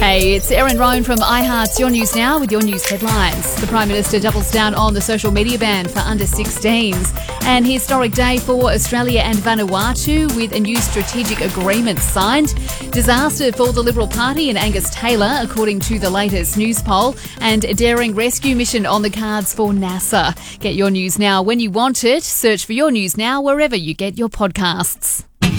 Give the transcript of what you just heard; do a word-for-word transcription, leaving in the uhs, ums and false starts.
Hey, it's Erin Roan from iHeart's Your News Now with your news headlines. The Prime Minister doubles down on the social media ban for under sixteens. An historic day for Australia and Vanuatu with a new strategic agreement signed. Disaster for the Liberal Party and Angus Taylor, according to the latest news poll. And a daring rescue mission on the cards for NASA. Get your news now when you want it. Search for Your News Now wherever you get your podcasts.